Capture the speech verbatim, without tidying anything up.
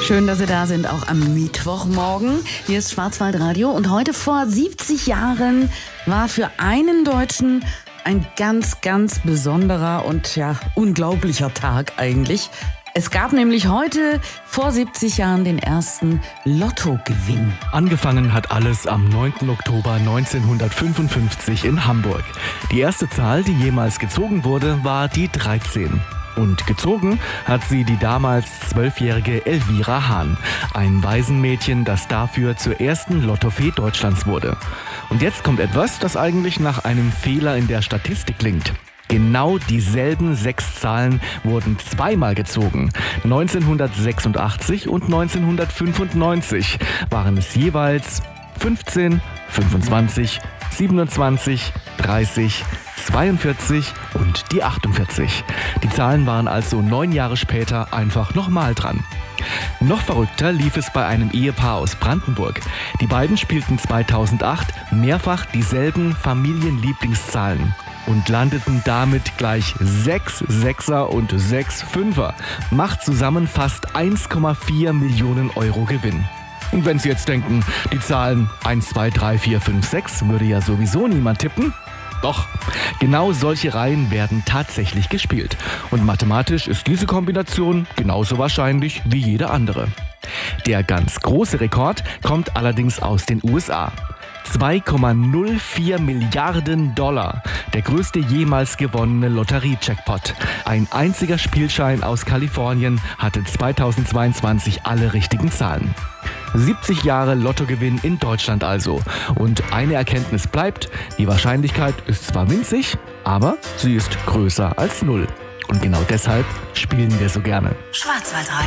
Schön, dass Sie da sind, auch am Mittwochmorgen. Hier ist Schwarzwaldradio und heute vor siebzig Jahren war für einen Deutschen ein ganz, ganz besonderer und ja, unglaublicher Tag eigentlich. Es gab nämlich heute vor siebzig Jahren den ersten Lottogewinn. Angefangen hat alles am neunten Oktober neunzehnhundertfünfundfünfzig in Hamburg. Die erste Zahl, die jemals gezogen wurde, war die dreizehn. Und gezogen hat sie die damals zwölfjährige Elvira Hahn, ein Waisenmädchen, das dafür zur ersten Lottofee Deutschlands wurde. Und jetzt kommt etwas, das eigentlich nach einem Fehler in der Statistik klingt. Genau dieselben sechs Zahlen wurden zweimal gezogen. neunzehnhundertsechsundachtzig und neunzehnhundertfünfundneunzig waren es jeweils fünfzehn, fünfundzwanzig, siebenundzwanzig, dreißig, zweiundvierzig und die achtundvierzig. Die Zahlen waren also neun Jahre später einfach nochmal dran. Noch verrückter lief es bei einem Ehepaar aus Brandenburg. Die beiden spielten zweitausendacht mehrfach dieselben Familienlieblingszahlen und landeten damit gleich sechs Sechser und sechs Fünfer. Macht zusammen fast eins Komma vier Millionen Euro Gewinn. Und wenn Sie jetzt denken, die Zahlen eins, zwei, drei, vier, fünf, sechs würde ja sowieso niemand tippen. Doch, genau solche Reihen werden tatsächlich gespielt. Und mathematisch ist diese Kombination genauso wahrscheinlich wie jede andere. Der ganz große Rekord kommt allerdings aus den U S A. zwei Komma null vier Milliarden Dollar, der größte jemals gewonnene Lotterie-Jackpot. Ein einziger Spielschein aus Kalifornien hatte zweitausendzweiundzwanzig alle richtigen Zahlen. siebzig Jahre Lottogewinn in Deutschland also. Und eine Erkenntnis bleibt, die Wahrscheinlichkeit ist zwar winzig, aber sie ist größer als null. Und genau deshalb spielen wir so gerne. Schwarzwaldradio.